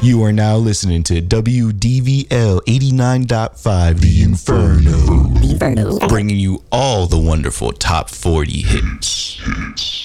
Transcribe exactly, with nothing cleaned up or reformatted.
You are now listening to W D V L eighty-nine point five, The Inferno. The Inferno. Bringing you all the wonderful top forty hits.